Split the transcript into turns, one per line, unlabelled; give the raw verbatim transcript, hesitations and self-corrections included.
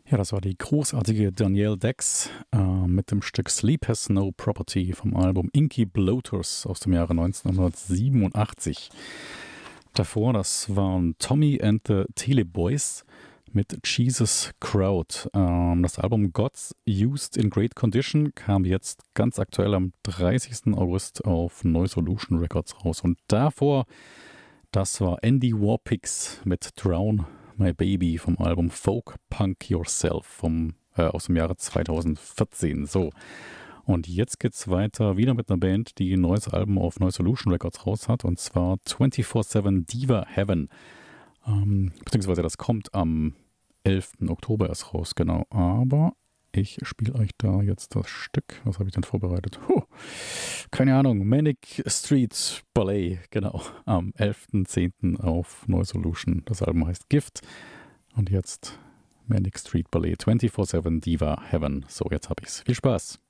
Ja, das war die großartige Danielle Dex äh, mit dem Stück Sleep Has No Property vom Album Inky Bloaters aus dem Jahre neunzehnhundertsiebenundachtzig. Davor, das waren Tommy and the Teleboys mit Jesus Crowd. Ähm, das Album Gods Used in Great Condition kam jetzt ganz aktuell am dreißigsten August auf Neu Solution Records raus. Und davor, das war Andy Warpix mit Drown My Baby vom Album Folk Punk Yourself vom, äh, aus dem Jahre zweitausendvierzehn. So, und jetzt geht's weiter wieder mit einer Band, die ein neues Album auf Neu Solution Records raus hat, und zwar vierundzwanzig sieben Diva Heaven. Ähm, beziehungsweise das kommt am elften Oktober erst raus, genau. Aber ich spiele euch da jetzt das Stück. Was habe ich denn vorbereitet? Huh. Keine Ahnung. Manic Street Ballet, genau. Am elften zehnten auf Neu Solution. Das Album heißt Gift. Und jetzt Manic Street Ballet vierundzwanzig sieben Diva Heaven. So, jetzt habe ich's. Viel Spaß.